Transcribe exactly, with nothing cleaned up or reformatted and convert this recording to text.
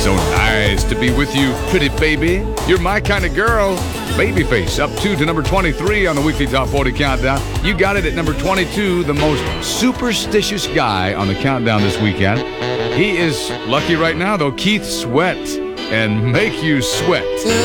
So nice to be with you, pretty baby. You're my kind of girl. Babyface up two to number twenty-three on the weekly Top forty Countdown. You got it at number twenty-two, the most superstitious guy on the countdown this weekend. He is lucky right now, though. Keith Sweat and Make You Sweat.